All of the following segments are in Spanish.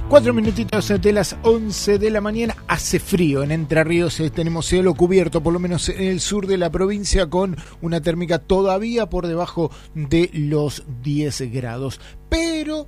4 minutitos de las 11 de la mañana. Hace frío en Entre Ríos, tenemos cielo cubierto, por lo menos en el sur de la provincia, con una térmica todavía por debajo de los 10 grados. Pero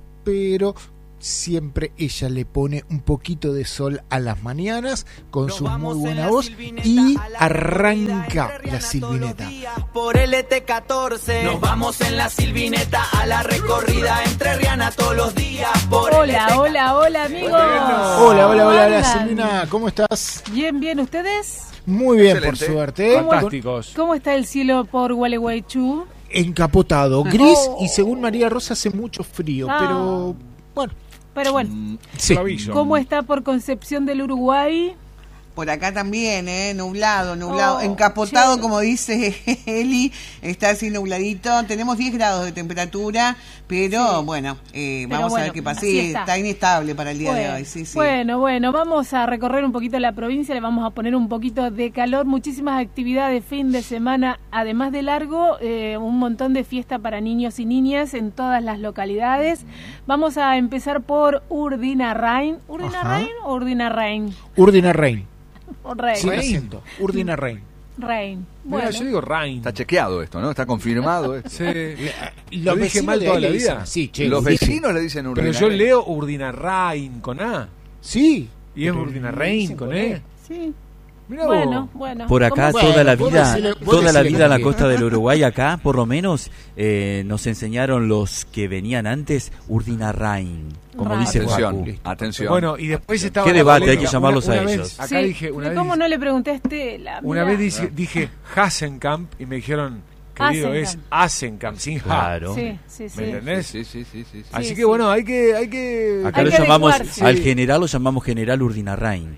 siempre ella le pone un poquito de sol a las mañanas con su muy buena voz y arranca la silvineta. Por el ET14 nos vamos en la silvineta a la recorrida entrerriana todos los días. Hola amigos. Hola Silvina, ¿cómo estás? Bien, ¿ustedes? Muy bien, excelente. por suerte. Fantásticos. ¿Cómo está el cielo por Gualeguaychú? Encapotado, gris y según María Rosa hace mucho frío, pero bueno. Sí. ¿Cómo está por Concepción del Uruguay? Por acá también, nublado, encapotado, como dice Eli, está así nubladito. Tenemos 10 grados de temperatura, pero bueno, vamos a ver qué pasa. Sí, está inestable para el día de hoy. Sí. Bueno, vamos a recorrer un poquito la provincia, le vamos a poner un poquito de calor, muchísimas actividades, fin de semana, además de largo, un montón de fiesta para niños y niñas en todas las localidades. Vamos a empezar por Urdinarrain. ¿Urdinarrain o Urdinarrain? Urdinarrain. Sin acento. Urdinarrain. Rain. Bueno. Yo digo Rain. Está chequeado esto, ¿no? Está confirmado esto. Sí. Lo dije mal toda la vida. Sí, los vecinos le dicen Urdinarrain. Pero yo leo Urdinarrain con A. Sí. Y es Urdinarrain con E. Sí. Mirá bueno. Por acá toda la vida en la costa del Uruguay, acá por lo menos nos enseñaron los que venían antes Urdinarrain, como dice Facu. Atención. Bueno, y después estaba ¿Qué debate? Hay que llamarlos a ellos. Acá dije, ¿Cómo no le pregunté a Estela? Una vez dije Hasenkamp y me dijeron, querido, es Hasenkamp, sin H. Claro. Sí. ¿Me entendés? Sí. Así que bueno, hay que acá lo llamamos, al general lo llamamos general Urdinarrain.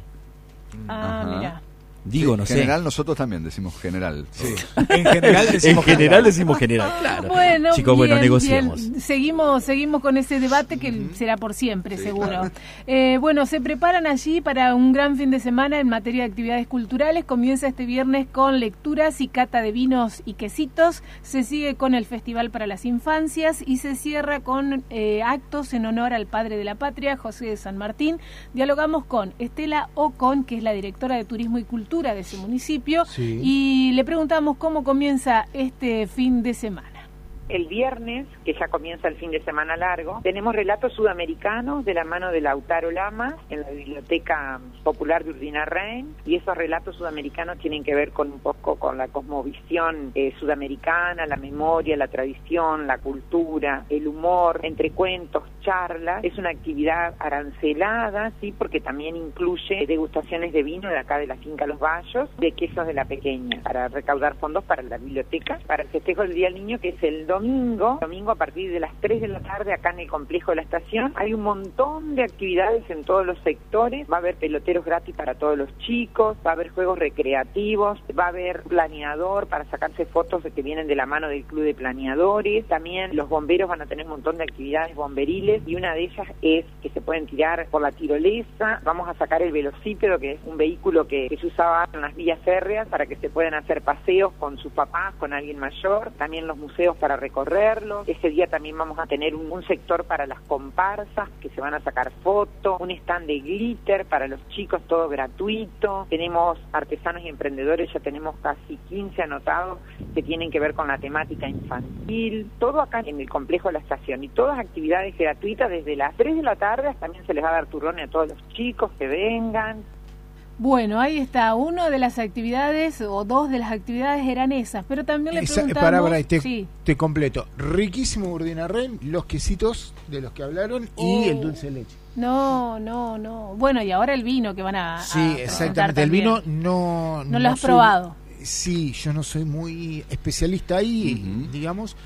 Mira. Digo, no sé. En general nosotros también decimos general. Sí. En general decimos general, claro. Bueno, chicos, negociemos. Bien. Seguimos con ese debate que será por siempre, seguro. Bueno, se preparan allí para un gran fin de semana en materia de actividades culturales. Comienza este viernes con lecturas y cata de vinos y quesitos. Se sigue con el Festival para las Infancias y se cierra con actos en honor al padre de la patria, José de San Martín. Dialogamos con Estela Ocon, que es la directora de Turismo y Cultura de ese municipio, y le preguntamos cómo comienza este fin de semana. El viernes, que ya comienza el fin de semana largo, tenemos relatos sudamericanos de la mano de Lautaro Lamas en la Biblioteca Popular de Urdinarrain, y esos relatos sudamericanos tienen que ver con un poco con la cosmovisión sudamericana, la memoria, la tradición, la cultura, el humor, entre cuentos, charlas. Es una actividad arancelada, sí, porque también incluye degustaciones de vino de acá de la finca Los Bayos, de quesos de la Pequeña, para recaudar fondos para la biblioteca, para el festejo del Día del Niño, que es el domingo a partir de las 3 de la tarde acá en el complejo de la estación. Hay un montón de actividades en todos los sectores. Va a haber peloteros gratis para todos los chicos, va a haber juegos recreativos, va a haber planeador para sacarse fotos que vienen de la mano del club de planeadores. También los bomberos van a tener un montón de actividades bomberiles, y una de ellas es que se pueden tirar por la tirolesa. Vamos a sacar el velocípedo, que es un vehículo que se usaba en las vías férreas para que se puedan hacer paseos con sus papás, con alguien mayor. También los museos para recorrerlo. Ese día también vamos a tener un sector para las comparsas, que se van a sacar fotos, un stand de glitter para los chicos, todo gratuito. Tenemos artesanos y emprendedores, ya tenemos casi 15 anotados que tienen que ver con la temática infantil, todo acá en el complejo de la estación, y todas actividades gratuitas desde las 3 de la tarde. También se les va a dar turrones a todos los chicos que vengan. Bueno, ahí está, una de las actividades, o dos de las actividades eran esas, pero también le preguntamos... Te completo. Riquísimo Urdinarrain, los quesitos de los que hablaron y el dulce de leche. No. Bueno, y ahora el vino que van a exactamente. El vino no lo has probado. Sí, yo no soy muy especialista ahí, digamos,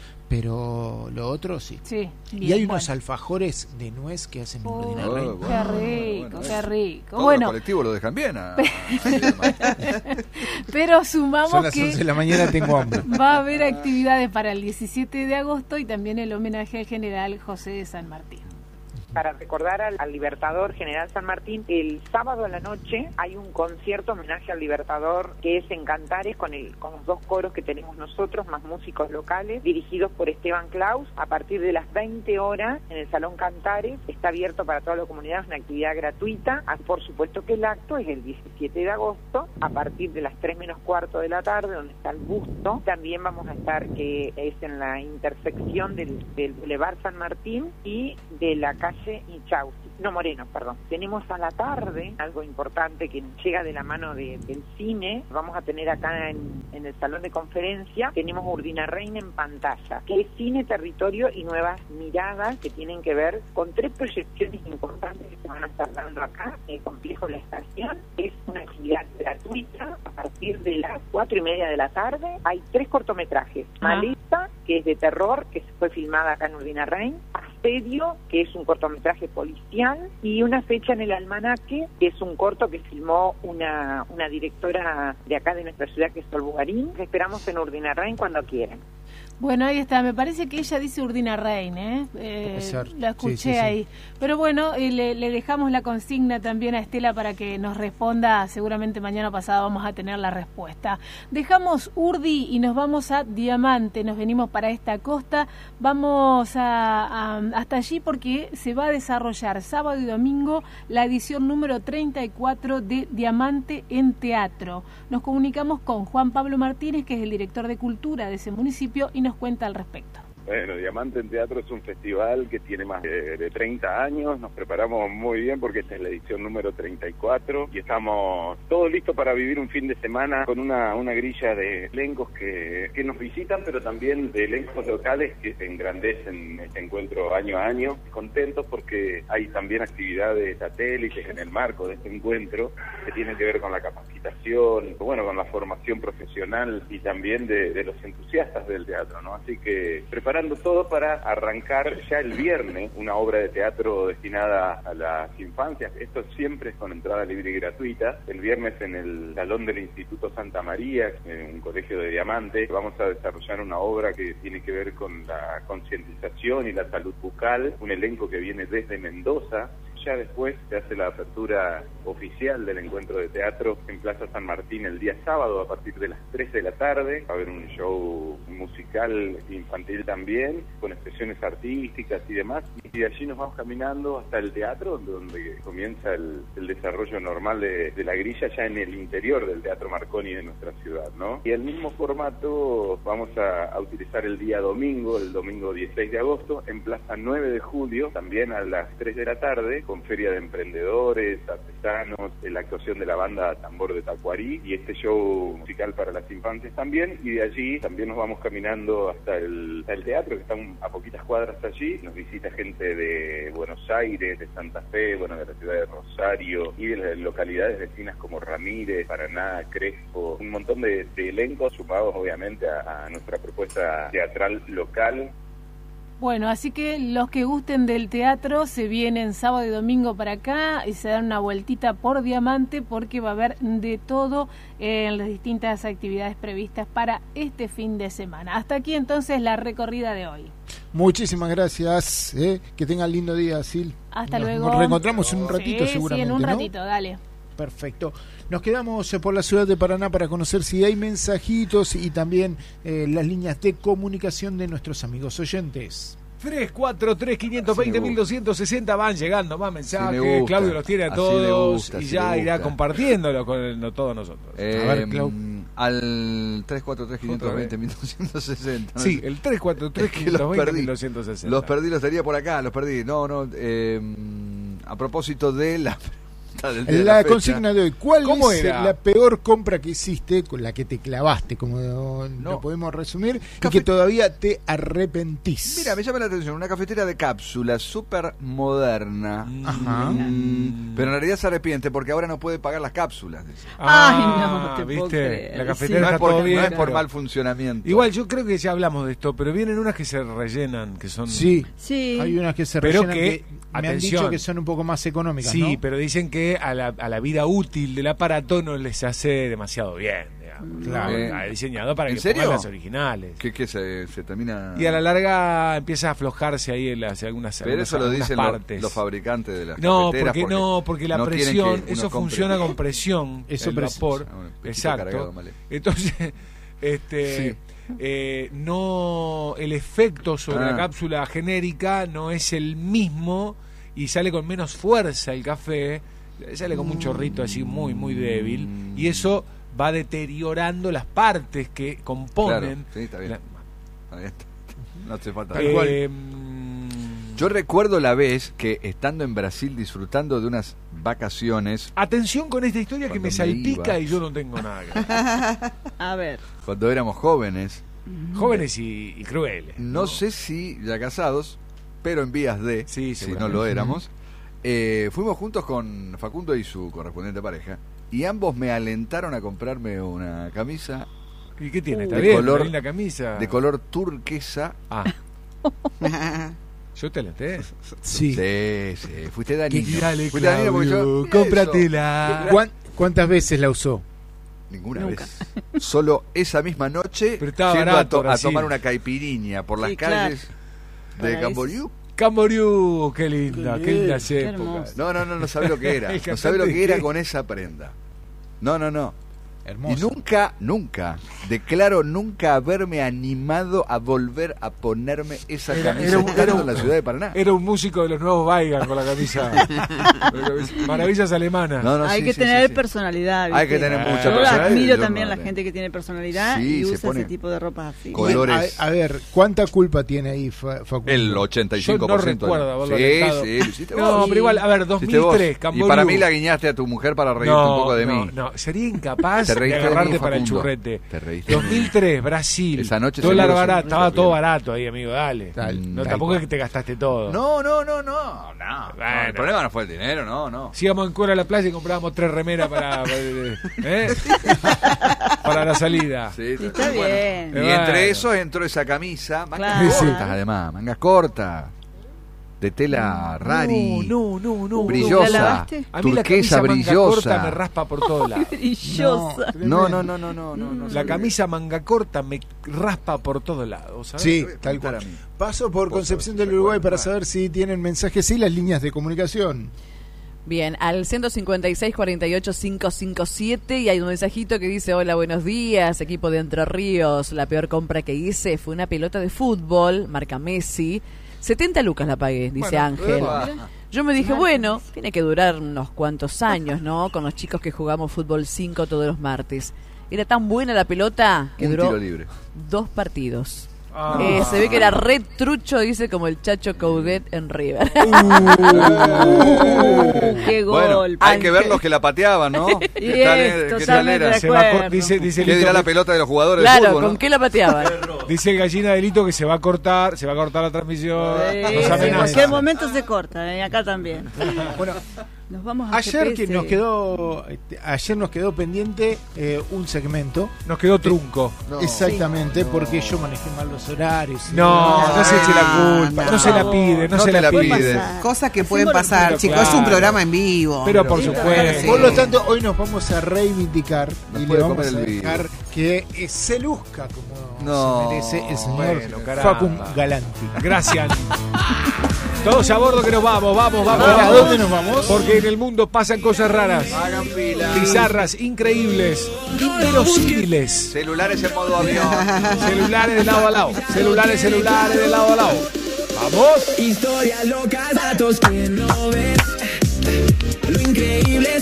pero lo otro sí. Sí, bien, y hay unos alfajores de nuez que hacen Urdinarrain. Qué rico. Todos los colectivos lo dejan bien. Pero sumamos son las que 11 de la mañana, tengo hambre. Va a haber actividades para el 17 de agosto y también el homenaje al general José de San Martín. Para recordar al Libertador General San Martín, el sábado a la noche hay un concierto homenaje al Libertador que es en Cantares con los 2 coros que tenemos nosotros, más músicos locales, dirigidos por Esteban Claus, a partir de las 20 horas en el Salón Cantares. Está abierto para toda la comunidad, es una actividad gratuita. Por supuesto que el acto es el 17 de agosto, a partir de las 3 menos cuarto de la tarde, donde está el busto. También vamos a estar, que es en la intersección del Boulevard San Martín y de la calle Moreno. Tenemos a la tarde algo importante que llega de la mano del cine. Vamos a tener acá en el salón de conferencia, tenemos Urdinarrain en pantalla, que es cine, territorio y nuevas miradas que tienen que ver con 3 proyecciones importantes que se van a estar dando acá en el complejo La Estación. Es una actividad gratuita a partir de las 4:30 de la tarde. Hay 3 cortometrajes. Maleta, que es de terror, que fue filmada acá en Urdinarrain. Asedio, que es un cortometraje policial, y Una fecha en el almanaque, que es un corto que filmó una directora de acá de nuestra ciudad, que es Sol Bugarín. Esperamos en Urdinarrain cuando quieran. Bueno, ahí está, me parece que ella dice Urdinarrain, la escuché ahí. Pero bueno, le dejamos la consigna también a Estela para que nos responda, seguramente mañana pasado vamos a tener la respuesta. Dejamos Urdi y nos vamos a Diamante, nos venimos para esta costa, vamos hasta allí porque se va a desarrollar sábado y domingo la edición número 34 de Diamante en Teatro. Nos comunicamos con Juan Pablo Martínez, que es el director de Cultura de ese municipio, y nos cuenta al respecto. Bueno, Diamante en Teatro es un festival que tiene más de 30 años, nos preparamos muy bien porque esta es la edición número 34 y estamos todos listos para vivir un fin de semana con una grilla de elencos que nos visitan, pero también de elencos locales que se engrandecen este encuentro año a año. Contentos porque hay también actividades satélites en el marco de este encuentro que tienen que ver con la capacitación, bueno, con la formación profesional y también de los entusiastas del teatro, ¿no? Así que preparando todo para arrancar ya el viernes una obra de teatro destinada a las infancias. Esto siempre es con entrada libre y gratuita. El viernes en el Salón del Instituto Santa María, en un colegio de Diamante, vamos a desarrollar una obra que tiene que ver con la concientización y la salud bucal, un elenco que viene desde Mendoza. Ya después se hace la apertura oficial del encuentro de teatro en Plaza San Martín el día sábado a partir de las 3 de la tarde. Va a haber un show musical infantil también, con expresiones artísticas y demás. Y de allí nos vamos caminando hasta el teatro, donde comienza el desarrollo normal de la grilla ya en el interior del Teatro Marconi de nuestra ciudad, ¿no? Y el mismo formato vamos a utilizar el día domingo, el domingo 16 de agosto, en Plaza 9 de Julio, también a las 3 de la tarde, con feria de emprendedores, artesanos, la actuación de la banda Tambor de Tacuarí y este show musical para las infancias también. Y de allí también nos vamos caminando hasta el teatro, que está a poquitas cuadras allí. Nos visita gente de Buenos Aires, de Santa Fe, bueno, de la ciudad de Rosario y de las localidades vecinas como Ramírez, Paraná, Crespo, un montón de elencos sumados obviamente a nuestra propuesta teatral local. Bueno, así que los que gusten del teatro se vienen sábado y domingo para acá y se dan una vueltita por Diamante porque va a haber de todo en las distintas actividades previstas para este fin de semana. Hasta aquí entonces la recorrida de hoy. Muchísimas gracias, que tengan lindo día, Sil. Hasta luego. Nos reencontramos en un ratito seguramente. Sí, en un ¿no? ratito, dale. Perfecto. Nos quedamos por la ciudad de Paraná para conocer si hay mensajitos y también las líneas de comunicación de nuestros amigos oyentes. 343-520-1260 van llegando más mensajes. Claudio los tiene a todos y ya irá compartiéndolo con todos nosotros. A ver, Clau. Al 343-520-1260. Sí, el 343-520-1260. Los tenía por acá, los perdí. A propósito de la consigna de hoy, ¿cuál es la peor compra que hiciste, con la que te clavaste, como lo podemos resumir, y que todavía te arrepentís? Mira, me llama la atención, una cafetera de cápsulas súper moderna. Ajá. Pero en realidad se arrepiente porque ahora no puede pagar las cápsulas. Ay, no te puedo ¿viste? creer. La cafetera está todo bien. No es por mal funcionamiento. Igual yo creo que ya hablamos de esto, pero vienen unas que se rellenan, que son... Sí. Hay unas que se rellenan que me han atención, dicho que son un poco más económicas, sí, ¿no? pero dicen que a la vida útil del aparato no les hace demasiado bien. digamos. Claro. Diseñado para que pongan las originales. ¿Qué se termina? Y a la larga empieza a aflojarse ahí en algunas Pero eso lo dicen partes. Los fabricantes de las cafeteras. Porque la presión, eso funciona con presión, eso el vapor. Exacto. Cargado, entonces, no, el efecto sobre la cápsula genérica no es el mismo y sale con menos fuerza el café, sale como un chorrito así muy muy débil, y eso va deteriorando las partes que componen. Claro, sí, está bien. No hace falta. Yo recuerdo la vez que estando en Brasil disfrutando de unas vacaciones. Atención con esta historia que me salpica y yo no tengo nada. A ver. Cuando éramos jóvenes. Jóvenes y crueles. No sé si ya casados, pero en vías de, si no lo éramos. Fuimos juntos con Facundo y su correspondiente pareja, y ambos me alentaron a comprarme una camisa. ¿Y qué tiene? ¿Está de bien? Color, linda camisa. De color turquesa. ¿Yo te alenté? Sí. Fuiste Danilo. Dale, fuiste Danilo porque yo... Cómpratela. ¿Cuántas veces la usó? Ninguna vez. Solo esa misma noche barato, a tomar una caipirinha por las calles de Camboriú. Camboriú, qué linda época. No sabés lo que era. No sabés lo que era con esa prenda. No. Hermoso. Y nunca, declaro nunca haberme animado a volver a ponerme esa camisa en la ciudad de Paraná. Era un músico de los nuevos Weigan con la camisa. Maravillas alemanas. Hay que tener personalidad. ¿Viste? Hay que tener mucha personalidad. Yo admiro también a la gente que tiene personalidad y usa ese tipo de ropa así. Colores. A ver, ¿cuánta culpa tiene ahí Facundo? El 85%. Yo no recuerdo haberlo alentado. No, pero igual, a ver, 2003, Camboriú. Y para mí la guiñaste a tu mujer para reírte un poco de mí. No, sería incapaz de agarrarte para el churrete. 2003, Brasil. Esa noche dólar barato, estaba todo barato ahí, amigo, dale. Tampoco es que te gastaste todo. No. Bueno, el problema no fue el dinero, no. Si íbamos en Cora a la playa y comprábamos 3 remeras para la salida. Sí, está bien. Y entre esos entró esa camisa, mangas cortas además, mangas cortas. De tela rari, no. brillosa, a mí turquesa la camisa brillosa. Manga corta me raspa por todos lados. Brillosa. No. La camisa manga corta me raspa por todos lados, ¿sabes? Sí, tal cual. Paso por Concepción del Uruguay para saber si tienen mensajes y las líneas de comunicación. Bien, al 156-48-557 y hay un mensajito que dice: hola, buenos días, equipo de Entre Ríos. La peor compra que hice fue una pelota de fútbol, marca Messi. 70 lucas la pagué, dice Ángel. Yo me dije, bueno, tiene que durar unos cuantos años, ¿no? Con los chicos que jugamos fútbol 5 todos los martes. Era tan buena la pelota que duró 2 partidos. Se ve que era re trucho, dice, como el Chacho Coudet en River. ¡Qué gol! Bueno, hay que ver los que la pateaban, ¿no? ¿Qué tal era? Dice ¿Qué dirá la pelota de los jugadores del fútbol? ¿con qué la pateaban? Dice el Gallina Delito que se va a cortar la transmisión. En cualquier momento se corta, acá también. Bueno, nos vamos a ayer nos quedó pendiente un segmento. Nos quedó trunco. Exactamente, porque yo manejé mal los horarios. No se eche la culpa. No se la pide, no se la pide. Cosas que pueden pasar, chicos. Es un programa en vivo. Pero por supuesto. Por lo tanto, hoy nos vamos a reivindicar y le vamos a dejar que se luzca como se merece el señor Facundo Galanti. Gracias. Todos a bordo que nos vamos. ¿A dónde nos vamos? Porque en el mundo pasan cosas raras, bizarras, increíbles, inverosímiles. Celulares en modo avión. Celulares de lado a lado. Celulares de lado a lado. ¡Vamos! Historias locas, datos que no ves. Lo increíble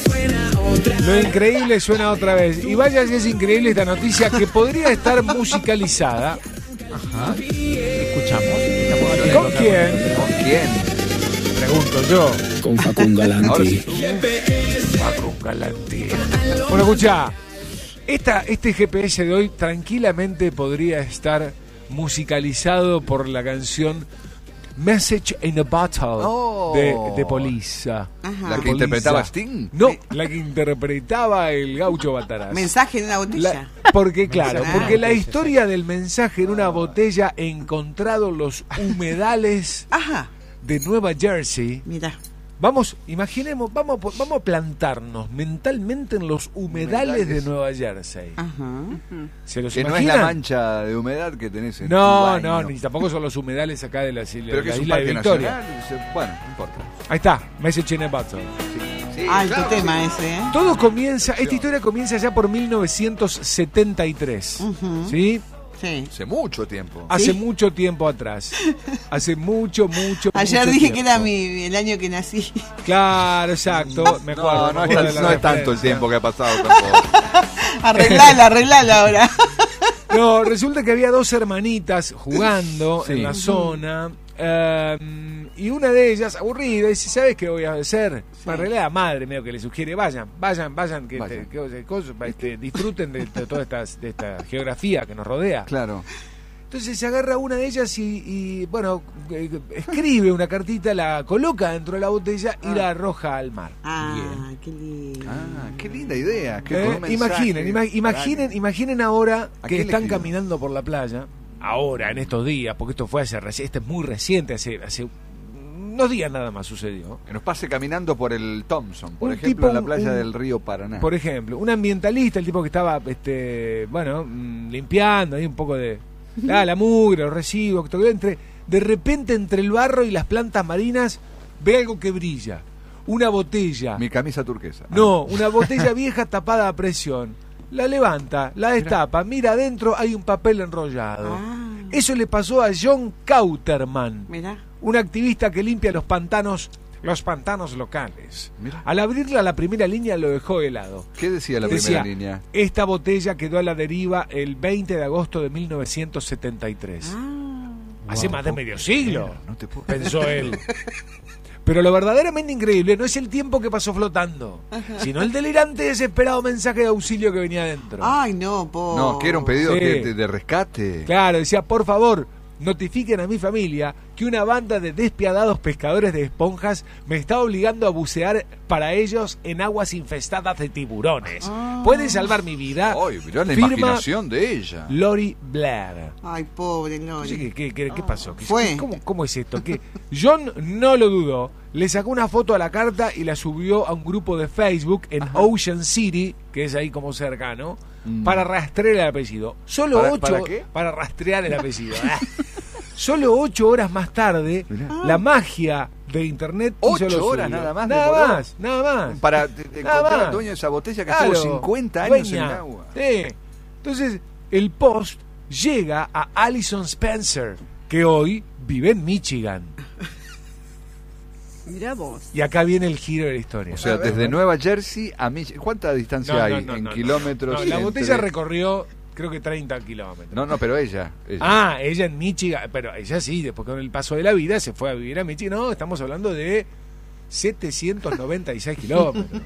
suena otra vez. Y vaya si es increíble esta noticia que podría estar musicalizada. Ajá. Escuchamos. ¿Con quién? Pregunto yo. Con Facundo Galanti. Facundo Galanti. Bueno, escucha. Este GPS de hoy tranquilamente podría estar musicalizado por la canción Message in a Bottle de Police. ¿La que interpretaba Sting? No, la que interpretaba el Gaucho Bataraz. Mensaje en una botella. Porque la historia del mensaje en una botella encontrado en los humedales de Nueva Jersey. Mira. Vamos a plantarnos mentalmente en los humedales de Nueva Jersey. ¿Se los imaginan? No es la mancha de humedad que tenés en No, ni tampoco son los humedales acá de la isla de Victoria. Bueno, no importa. Ahí está, Message in a Bottle. Sí, alto tema ese, ¿eh? Todo comienza, esta historia comienza ya por 1973, ¿sí? Sí. Hace mucho tiempo. Hace mucho tiempo atrás. Hace mucho Ayer dije tiempo. que era el año que nací. Claro, exacto. Me acuerdo. No es tanto el tiempo que ha pasado tampoco. Arreglala ahora. No, resulta que había 2 hermanitas jugando en la zona. Y una de ellas, aburrida, dice: ¿sabes qué voy a hacer? Para arreglar a la madre, medio que le sugiere: vayan, disfruten de toda esta geografía que nos rodea. Claro. Entonces se agarra una de ellas y escribe una cartita, la coloca dentro de la botella y la arroja al mar. Qué lindo. Qué linda idea. Imaginen ahora que están caminando por la playa. Ahora, en estos días, porque esto fue este es muy reciente, hace unos días nada más sucedió. Que nos pase caminando por el Thompson, por ejemplo, en la playa del río Paraná. Por ejemplo, un ambientalista, el tipo que estaba, limpiando ahí un poco de la mugre, los residuos, de repente entre el barro y las plantas marinas ve algo que brilla. Una botella. Mi camisa turquesa. No, una botella vieja tapada a presión. La levanta, la destapa, mira adentro, hay un papel enrollado. Eso le pasó a John Cauterman, un activista que limpia los pantanos locales. Mirá. Al abrirla, la primera línea lo dejó helado. ¿Qué decía la primera línea? Esta botella quedó a la deriva el 20 de agosto de 1973. Hace más de medio siglo, pensó él. Pero lo verdaderamente increíble no es el tiempo que pasó flotando, sino el delirante y desesperado mensaje de auxilio que venía adentro. Ay, no, No, que era un pedido de rescate. Claro, decía: por favor, notifiquen a mi familia que una banda de despiadados pescadores de esponjas me está obligando a bucear para ellos en aguas infestadas de tiburones. ¿Pueden salvar mi vida? Ay, mirá la imaginación de ella. Lori Blair. Ay, pobre Lori. ¿Qué pasó? ¿Cómo es esto? Que John no lo dudó, le sacó una foto a la carta y la subió a un grupo de Facebook en Ocean City, que es ahí como cercano, para rastrear el apellido. Para rastrear el apellido. Solo 8 horas más tarde, la magia de internet hizo 8 horas nada más. Nada más. Para encontrar al dueño de esa botella que estuvo 50 años en el agua. Entonces, el post llega a Alison Spencer, que hoy vive en Michigan. Mirá vos. Y acá viene el giro de la historia. O sea, desde Nueva Jersey a Michigan. ¿Cuánta distancia hay en kilómetros? No, la botella recorrió, creo que 30 kilómetros. No, pero ella. Ella en Michigan. Pero ella sí, después con el paso de la vida se fue a vivir a Michigan. No, estamos hablando de 796 kilómetros.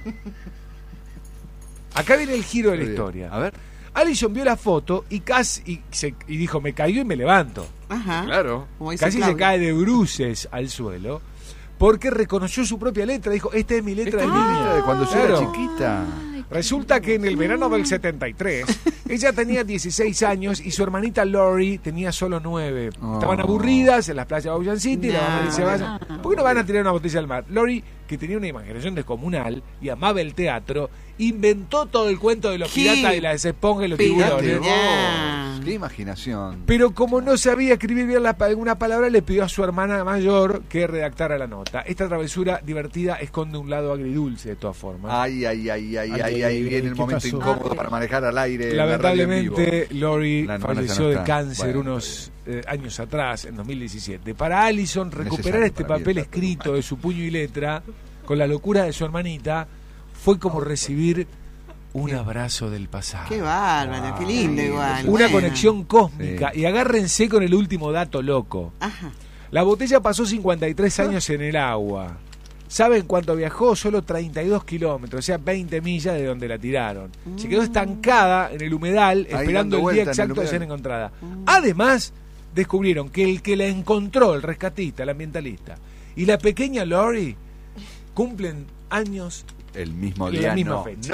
Acá viene el giro de la historia. A ver. Alison vio la foto y dijo: me caigo y me levanto. Claro. Casi se cae de bruces al suelo, porque reconoció su propia letra. Dijo: esta es mi letra de niña. De cuando yo era chiquita. Resulta que en el verano del 73 ella tenía 16 años y su hermanita Lori tenía solo 9. Estaban aburridas en las playas de Ocean City. La mamá dice: vaya, ¿por qué no van a tirar una botella al mar? Lori, que tenía una imaginación descomunal y amaba el teatro, inventó todo el cuento de los piratas y las esponjas y los tiburones. ¡Qué imaginación! Pero como no sabía escribir bien alguna palabra, le pidió a su hermana mayor que redactara la nota. Esta travesura divertida esconde un lado agridulce, de todas formas. Ay, viene el momento incómodo para manejar al aire. Lamentablemente, Lori falleció de cáncer unos años atrás, en 2017. Para Alison, recuperar este papel escrito de su puño y letra, con la locura de su hermanita, fue como recibir un abrazo del pasado. Qué bárbaro, qué lindo igual. Una conexión cósmica. Y agárrense con el último dato loco. La botella pasó 53 años en el agua. ¿Saben cuánto viajó? Solo 32 kilómetros, o sea, 20 millas de donde la tiraron. Se quedó estancada en el humedal, esperando el día exacto de ser encontrada. Además, descubrieron que el que la encontró, el rescatista, el ambientalista, y la pequeña Lori cumplen años el mismo día. La misma fecha.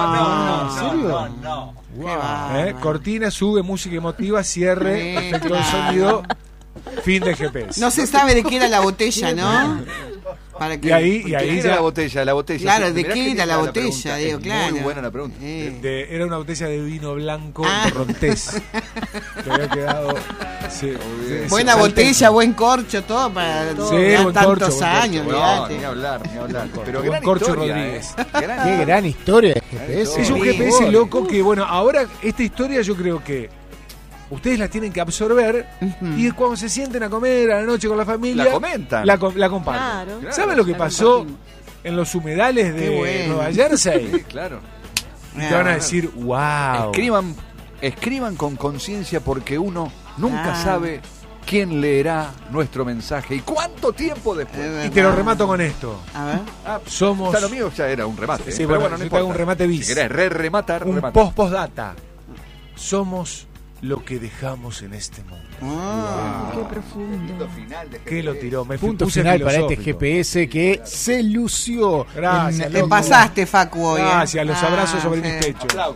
No. Cortina, sube, música emotiva, cierre, efecto de sonido, fin de GPS. No se sabe de qué era la botella, ¿no? ¿Para qué? Y ahí era la botella. Claro, ¿de qué era la botella? Digo, claro. Muy buena la pregunta. Era una botella de vino blanco Rontés. Que había quedado... Buena botella, buen corcho, todo para tantos años. No, ni hablar. Pero gran Corcho historia, Rodríguez. Qué gran historia de GPS. Es un GPS loco que, bueno, ahora esta historia yo creo que ustedes la tienen que absorber y cuando se sienten a comer a la noche con la familia, la comentan. La comparten. Claro. ¿Saben lo que pasó en los humedales de Nueva Jersey? Claro. Y te van a decir, wow. Escriban con conciencia porque uno nunca sabe quién leerá nuestro mensaje y cuánto tiempo después. Y te lo remato con esto. A ver. Somos... O sea, lo mío ya era un remate. Sí, pero bueno, no te hago un remate bis. Si querés rematar, un postdata. Somos lo que dejamos en este mundo. Qué profundo. ¿Qué lo tiró? Me punto final para este GPS que se lució. Gracias. Te pasaste, Facu, hoy. Gracias, los abrazos sobre mis pechos.